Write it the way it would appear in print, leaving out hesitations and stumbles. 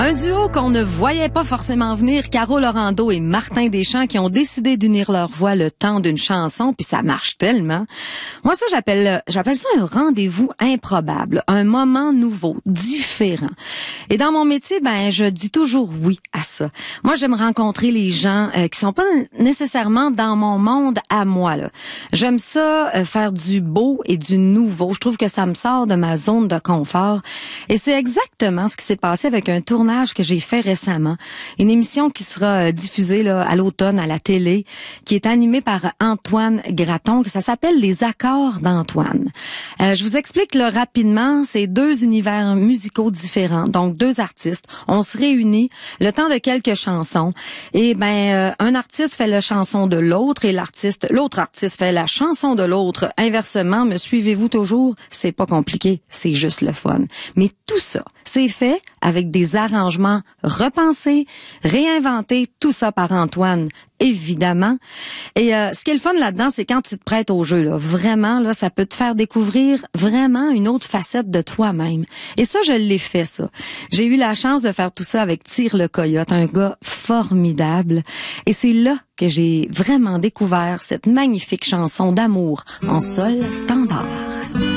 Un duo qu'on ne voyait pas forcément venir, Caro Laurando et Martin Deschamps, qui ont décidé d'unir leurs voix le temps d'une chanson, puis ça marche tellement. Moi, ça, j'appelle ça un rendez-vous improbable, un moment nouveau, différent. Et dans mon métier, je dis toujours oui à ça. Moi, j'aime rencontrer les gens qui sont pas nécessairement dans mon monde à moi, là. J'aime ça, faire du beau et du nouveau. Je trouve que ça me sort de ma zone de confort. Et c'est exactement ce qui s'est passé avec un tournage que j'ai fait récemment. Une émission qui sera diffusée là, à l'automne à la télé, qui est animée par Antoine Graton. Ça s'appelle Les Accords d'Antoine. Je vous explique là, rapidement, c'est deux univers musicaux différents. Donc, deux artistes. On se réunit le temps de quelques chansons. Et un artiste fait la chanson de l'autre et l'autre artiste fait la chanson de l'autre. Inversement, me suivez-vous toujours? C'est pas compliqué, c'est juste le fun. Mais tout ça, c'est fait avec des arrangements repensés, réinventés, tout ça par Antoine, évidemment. Et ce qui est le fun là-dedans, c'est quand tu te prêtes au jeu, là, vraiment, là, ça peut te faire découvrir vraiment une autre facette de toi-même. Et ça, je l'ai fait, ça. J'ai eu la chance de faire tout ça avec Tire le Coyote, un gars formidable. Et c'est là que j'ai vraiment découvert cette magnifique chanson d'amour en sol standard.